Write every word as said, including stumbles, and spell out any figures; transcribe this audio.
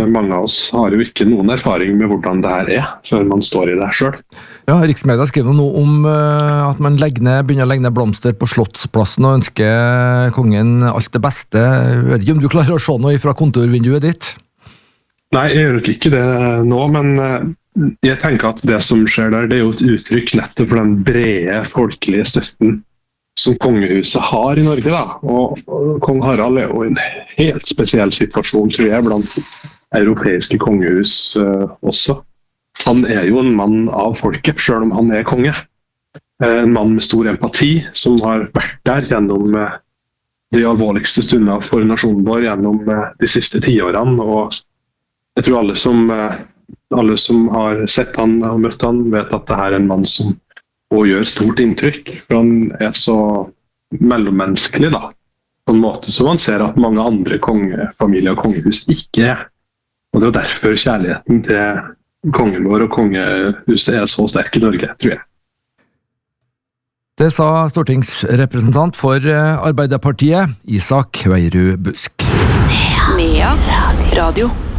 mange av oss har jo ikke noen erfaring med hvordan det her er, før man står i det selv. Ja, Riksmedia skriver noe om uh, at man legger ned, begynner å legge ned blomster på Slottsplassen og ønsker kongen alt det beste. Jeg vet ikke om du klarer å se noe fra kontorvinduet ditt? Nei, jeg gjør ikke det nå, men uh, jeg tenker at det som skjer der, det er jo et uttrykk nettopp for den brede folkelige støtten som kongehuset har i Norge, da. Og, og kong Harald er jo en helt spesiell situasjon, tror jeg, blant europeiske kongehus uh, også. Han er jo en mann av folket, selv om han er konge. En mann med stor empati, som har vært der gjennom uh, de alvorligste stunder for nasjonen vår gjennom uh, de siste tiårene. Og jeg tror alle som, uh, alle som har sett han og møtt han, vet at det her er en mann som og gjør stort inntrykk, for han er så mellommenneskelig da, på en måte som man ser at mange andre kongefamilier og kongehus ikke er. Og det er derfor kjærligheten til kongen vår og kongehuset er så sterk i Norge, tror jeg. Det sa stortingsrepresentant for Arbeiderpartiet, Isak Veierud Busk. Nea Radio.